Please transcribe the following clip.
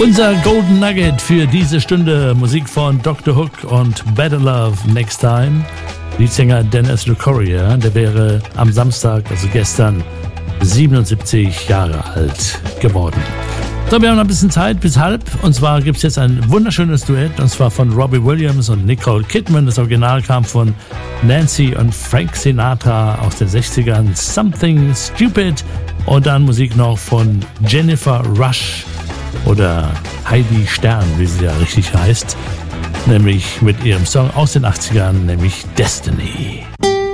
Unser Golden Nugget für diese Stunde, Musik von Dr. Hook und Better Love Next Time. Leadsänger Dennis Lucoria, der wäre am Samstag, also gestern, 77 Jahre alt geworden. So, wir haben noch ein bisschen Zeit bis halb. Und zwar gibt es jetzt ein wunderschönes Duett, und zwar von Robbie Williams und Nicole Kidman. Das Original kam von Nancy und Frank Sinatra aus den 60ern. Something Stupid. Und dann Musik noch von Jennifer Rush oder Heidi Stern, wie sie ja richtig heißt. Nämlich mit ihrem Song aus den 80ern, nämlich Destiny.